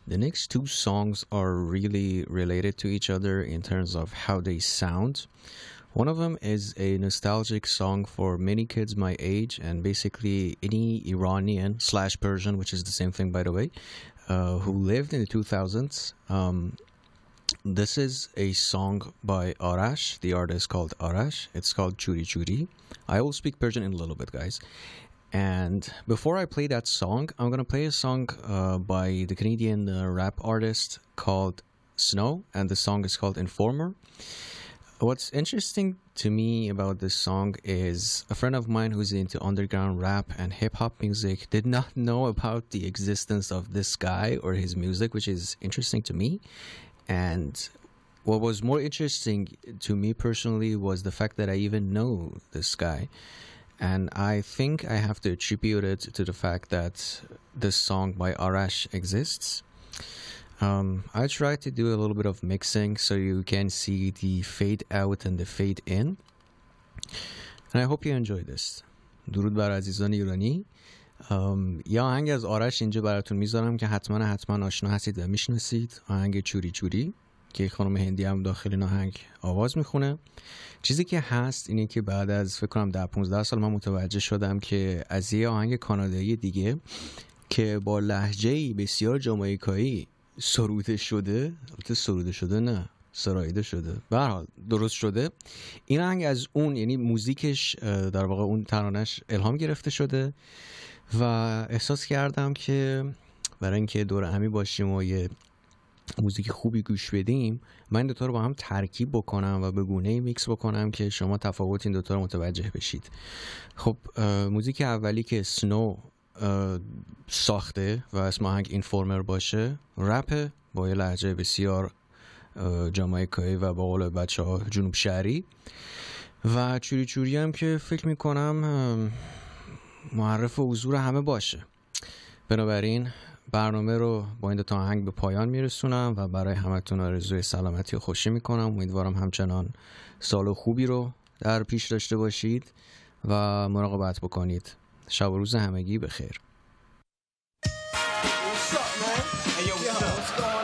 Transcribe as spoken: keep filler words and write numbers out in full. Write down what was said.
The next two songs are really related to each other in terms of how they sound. One of them is a nostalgic song for many kids my age, and basically any Iranian slash Persian, which is the same thing by the way, uh, who lived in the two thousands. Um, this is a song by Arash. The artist is called Arash. It's called Churi Churi. I will speak Persian in a little bit, guys. And before I play that song, I'm going to play a song uh, by the Canadian uh, rap artist called Snow, and the song is called Informer. What's interesting to me about this song is a friend of mine who's into underground rap and hip-hop music did not know about the existence of this guy or his music, which is interesting to me. And what was more interesting to me personally was the fact that I even know this guy. And I think I have to attribute it to the fact that this song by Arash exists. Um, I tried to do a little bit of mixing so you can see the fade out and the fade in. And I hope you enjoy this. درود بر عزیزان ایرانی. یه آهنگ از آرش اینجا براتون میذارم که حتما حتما آشنا هستید و میشناسید. آهنگ چوری چوری که خانم هندی هم داخل این آهنگ آواز میخونه. چیزی که هست اینه که بعد از فکر کنم ده پانزده سال من متوجه شدم که از یه آهنگ کانادایی دیگه که با لهجه‌ای بسیار جامائیکایی سروده شده، البته سروده شده نه سرایده شده، به هر حال درست شده، این آهنگ از اون، یعنی موزیکش در واقع اون ترانش الهام گرفته شده و احساس کردم که برای اینکه دور همی باشیم و یه موزیک خوبی گوش بدیم، من این دوتا رو با هم ترکیب بکنم و به گونه‌ای میکس بکنم که شما تفاوت این دوتا رو متوجه بشید. خب موزیک اولی که سنو ساخته و اسم آهنگ اینفورمر باشه، رپ با یه لهجه بسیار جامائیکایی و با قول بچه ها جنوب شهری، و چوری چوری هم که فکر میکنم معرف حضور همه باشه. بنابراین برنامه رو با این دو تا آهنگ به پایان میرسونم و برای همتون آرزوی سلامتی و خوشی میکنم. امیدوارم همچنان سال خوبی رو در پیش داشته باشید و مراقبت بکنید. شب و روز همگی بخیر.